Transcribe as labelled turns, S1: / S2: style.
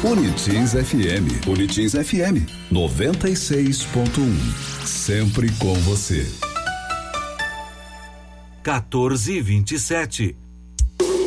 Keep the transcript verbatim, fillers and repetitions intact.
S1: Unitins F M. Unitins F M noventa e seis ponto um. Sempre com você.
S2: quatorze e vinte e sete.